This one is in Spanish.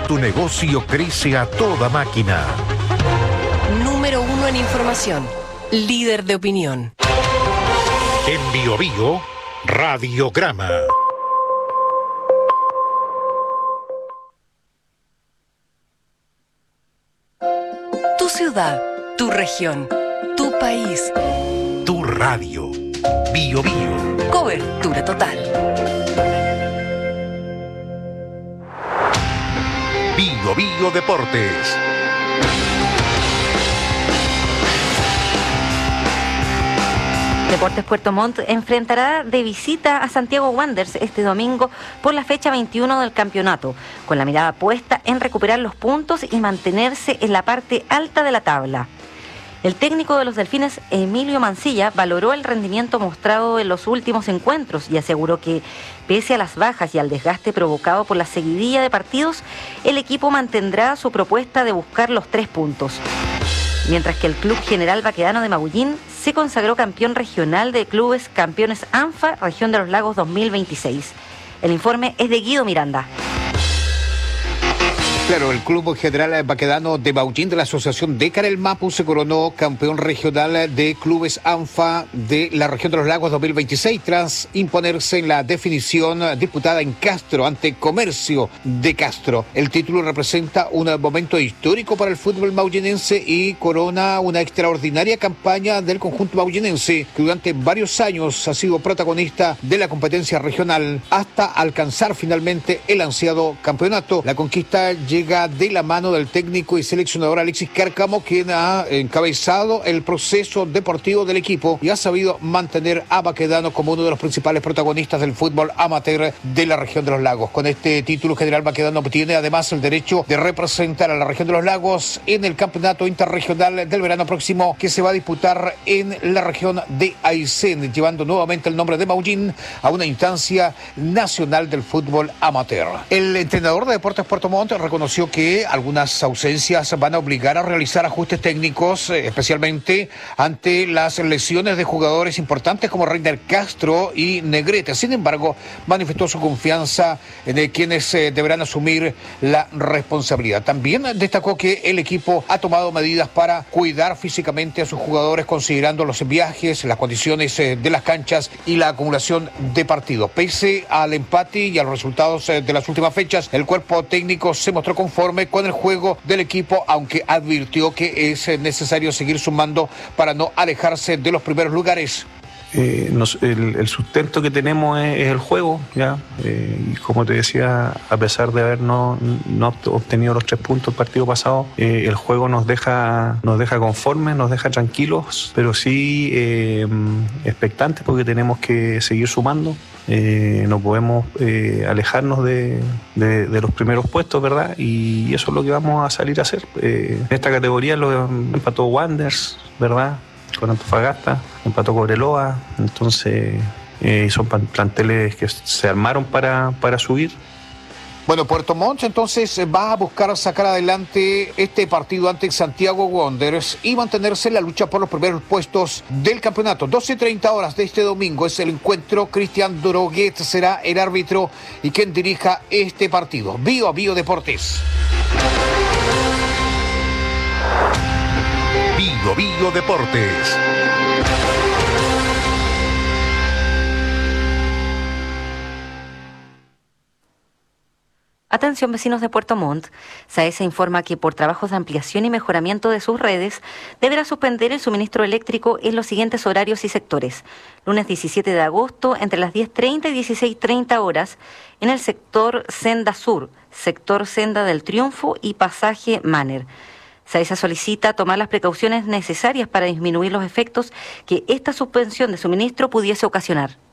tu negocio crece a toda máquina. Número 1 en información. Líder de opinión. En Biobío, Radiograma. Tu ciudad, tu región, tu país. Tu radio. Biobío. Cobertura total. Biobío Deportes. Deportes Puerto Montt enfrentará de visita a Santiago Wanderers este domingo por la fecha 21 del campeonato, con la mirada puesta en recuperar los puntos y mantenerse en la parte alta de la tabla. El técnico de los Delfines, Emilio Mancilla, valoró el rendimiento mostrado en los últimos encuentros y aseguró que, pese a las bajas y al desgaste provocado por la seguidilla de partidos, el equipo mantendrá su propuesta de buscar los 3 puntos. Mientras que el Club General Baquedano de Mabullín se consagró campeón regional de clubes campeones ANFA, Región de los Lagos 2026. El informe es de Guido Miranda. Claro, el Club General Baquedano de Maullín de la Asociación de Carel Mapu se coronó campeón regional de clubes ANFA de la Región de los Lagos 2026 tras imponerse en la definición disputada en Castro ante Comercio de Castro. El título representa un momento histórico para el fútbol maullinense y corona una extraordinaria campaña del conjunto maullinense que durante varios años ha sido protagonista de la competencia regional hasta alcanzar finalmente el ansiado campeonato. La conquista llega de la mano del técnico y seleccionador Alexis Cárcamo, quien ha encabezado el proceso deportivo del equipo y ha sabido mantener a Baquedano como uno de los principales protagonistas del fútbol amateur de la Región de los Lagos. Con este título, General Baquedano obtiene además el derecho de representar a la Región de los Lagos en el campeonato interregional del verano próximo que se va a disputar en la región de Aysén, llevando nuevamente el nombre de Maullín a una instancia nacional del fútbol amateur. El entrenador de Deportes Puerto Montt reconoció que algunas ausencias van a obligar a realizar ajustes técnicos, especialmente ante las lesiones de jugadores importantes como Reiner Castro y Negrete. Sin embargo, manifestó su confianza en quienes deberán asumir la responsabilidad. También destacó que el equipo ha tomado medidas para cuidar físicamente a sus jugadores, considerando los viajes, las condiciones de las canchas y la acumulación de partidos. Pese al empate y a los resultados de las últimas fechas, el cuerpo técnico se mostró conforme con el juego del equipo, aunque advirtió que es necesario seguir sumando para no alejarse de los primeros lugares. El sustento que tenemos es el juego, ¿ya? Y como te decía, a pesar de haber no obtenido los 3 puntos el partido pasado, el juego nos deja conformes, nos deja tranquilos, pero sí expectantes, porque tenemos que seguir sumando. No podemos alejarnos de los primeros puestos, ¿verdad? Y eso es lo que vamos a salir a hacer. En esta categoría lo empató Wanderers, ¿verdad?, con Antofagasta, empató Cobreloa. Entonces son planteles que se armaron para subir. Bueno, Puerto Montt entonces va a buscar sacar adelante este partido ante Santiago Wanderers y mantenerse en la lucha por los primeros puestos del campeonato. 12:30 horas de este domingo es el encuentro. Cristian Droguet será el árbitro y quien dirija este partido. Bio Deportes. Bio Deportes. Atención, vecinos de Puerto Montt. SAESA informa que por trabajos de ampliación y mejoramiento de sus redes deberá suspender el suministro eléctrico en los siguientes horarios y sectores. Lunes 17 de agosto entre las 10:30 y 16:30 horas en el sector Senda Sur, sector Senda del Triunfo y pasaje Manner. SAESA solicita tomar las precauciones necesarias para disminuir los efectos que esta suspensión de suministro pudiese ocasionar.